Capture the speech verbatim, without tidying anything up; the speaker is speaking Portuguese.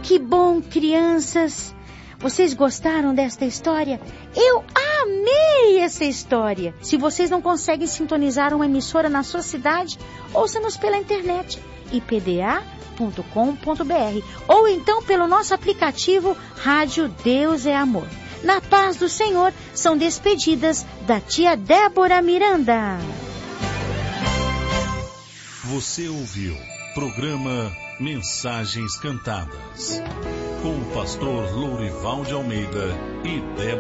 Que bom, crianças! Vocês gostaram desta história? Eu amei essa história! Se vocês não conseguem sintonizar uma emissora na sua cidade, ouça-nos pela internet, i p d a ponto com ponto b r, ou então pelo nosso aplicativo Rádio Deus é Amor. Na paz do Senhor, são despedidas da tia Débora Miranda. Você ouviu programa Mensagens Cantadas com o pastor Lourival de Almeida e Débora